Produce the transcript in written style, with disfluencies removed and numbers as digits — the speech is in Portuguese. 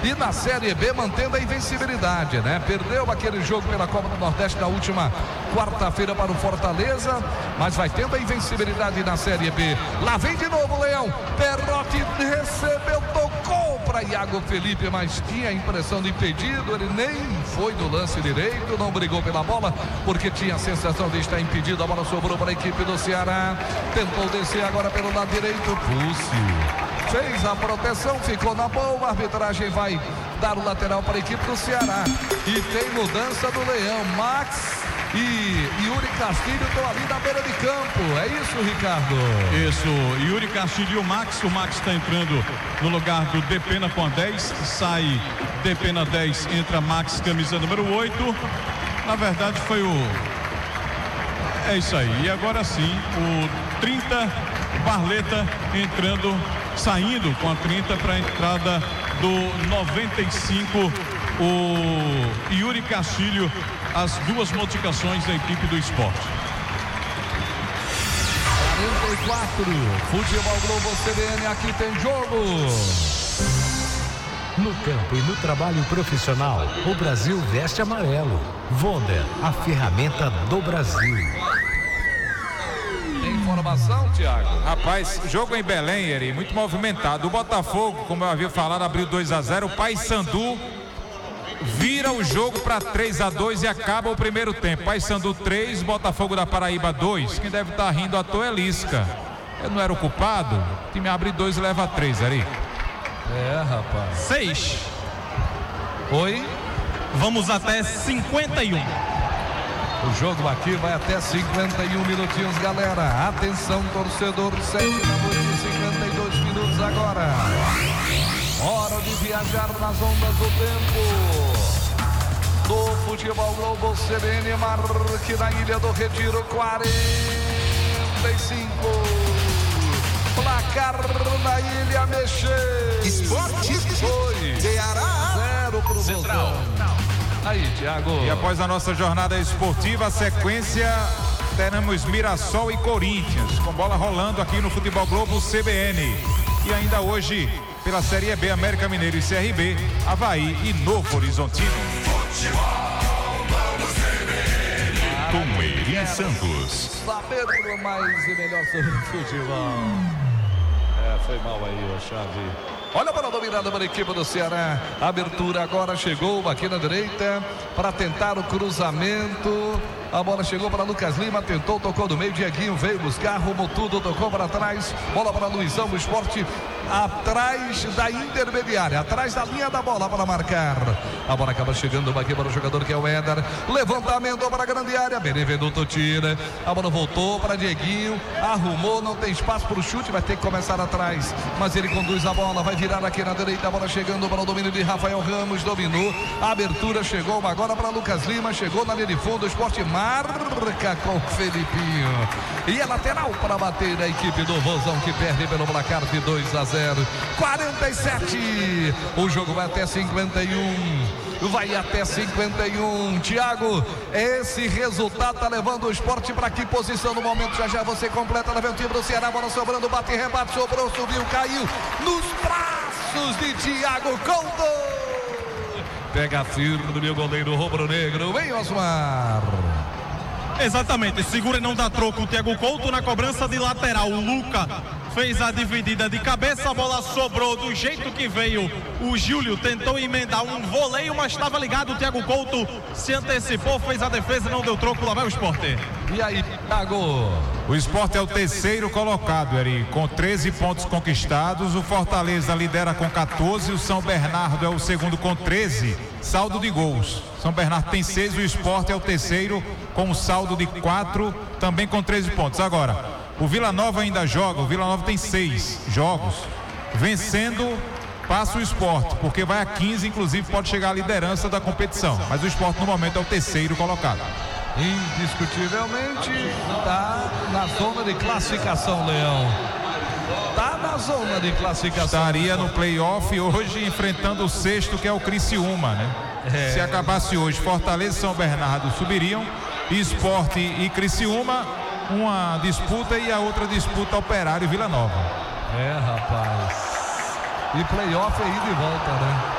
e na Série B mantendo a invencibilidade, né? Perdeu aquele jogo pela Copa do Nordeste na última quarta-feira para o Fortaleza, mas vai tendo a invencibilidade na Série B. Lá vem de novo o Leão. Perotti recebeu, tocou para Iago Felipe, mas tinha a impressão de impedido. Ele nem foi no lance direito, não brigou pela bola, porque tinha a sensação de estar impedido. A bola sobrou para a equipe do Ceará. Tentou descer agora pelo lado direito. Pulse fez a proteção, ficou na boa. A arbitragem vai dar o lateral para a equipe do Ceará. E tem mudança do Leão. Max e Yuri Castilho estão ali na beira de campo. É isso, Ricardo? Isso, Yuri Castilho e o Max. O Max está entrando no lugar do Depena com a 10. Sai Depena 10, entra Max, camisa número 8. Na verdade foi é isso aí. E agora sim, o 30, Barleta entrando, saindo com a 30 para a entrada do 95, o Yuri Castilho. As duas modificações da equipe do Sport. 44, Futebol Globo CBN, aqui tem jogo. No campo e no trabalho profissional, o Brasil veste amarelo. Wonder, a ferramenta do Brasil. Tem informação, Thiago? Rapaz, jogo em Belém, Eri, muito movimentado. O Botafogo, como eu havia falado, abriu 2-0. O Paysandu vira o jogo para 3-2 e acaba o primeiro tempo. Paysandu 3, Botafogo da Paraíba 2. Quem deve estar rindo à toa é Lisca. Eu não era o culpado. O time abre 2 e leva 3, Ari. É, rapaz. 6. Oi? Vamos até 51. O jogo aqui vai até 51 minutinhos, galera. Atenção, torcedor. 7 da noite, 52 minutos agora. Hora de viajar nas ondas do tempo do Futebol Globo CBN. Marque na Ilha do Retiro, 45. Placar na Ilha mexer. Esporte. Foi. Ceará. 0 pro Central. Aí, Thiago. E após a nossa jornada esportiva, a sequência, teremos Mirassol e Corinthians, com bola rolando aqui no Futebol Globo CBN. E ainda hoje, pela Série B, América Mineiro e CRB, Avaí e Novo Horizontino. Com Eri Santos. Saber mais e melhor sobre o futebol. Foi mal aí, ô Chave. Olha para a dominada para a equipe do Ceará. A abertura agora chegou aqui na direita para tentar o cruzamento. A bola chegou para Lucas Lima, tentou, tocou do meio. Dieguinho veio buscar, arrumou tudo, tocou para trás. Bola para Luizão, o Sport atrás da intermediária, atrás da linha da bola para marcar. A bola acaba chegando aqui para o jogador que é o Éder. Levantamento para a grande área. Benevenuto tira. A bola voltou para Dieguinho. Arrumou, não tem espaço para o chute, vai ter que começar atrás. Mas ele conduz a bola, vai virar aqui na direita. A bola chegando para o domínio de Rafael Ramos. Dominou. A abertura chegou agora para Lucas Lima. Chegou na linha de fundo. O Sport marca com o Felipinho. E é lateral para bater a equipe do Vozão, que perde pelo placar de 2-0. 47. O jogo vai até 51. Vai até 51. Thiago, esse resultado tá levando o Sport para que posição no momento? Já você completa na ventura do Ceará. Bola sobrando, bate, rebate, sobrou, subiu, caiu nos braços de Thiago Couto. Pega firme o goleiro rubro-negro. Vem, Osmar. Exatamente, segura e não dá troco. O Thiago Couto na cobrança de lateral. O Luca fez a dividida de cabeça, a bola sobrou do jeito que veio. O Júlio tentou emendar um voleio, mas estava ligado. O Thiago Couto se antecipou, fez a defesa, não deu troco. Lá vai o Sport. E aí, Thiago? O Sport é o terceiro colocado, Eri, com 13 pontos conquistados. O Fortaleza lidera com 14. O São Bernardo é o segundo com 13. Saldo de gols. São Bernardo tem 6. O Sport é o terceiro com um saldo de 4, também com 13 pontos. Agora, o Vila Nova ainda joga. O Vila Nova tem 6 jogos. Vencendo, passa o Sport, porque vai a 15, inclusive pode chegar à liderança da competição. Mas o Sport no momento é o terceiro colocado. Indiscutivelmente está na zona de classificação, Leão. Está na zona de classificação. Estaria no playoff hoje enfrentando o sexto, que é o Criciúma, né? Se acabasse hoje, Fortaleza e São Bernardo subiriam, Sport e Criciúma, uma disputa, e a outra disputa Operário e Vila Nova. Rapaz. E playoff aí de volta, né?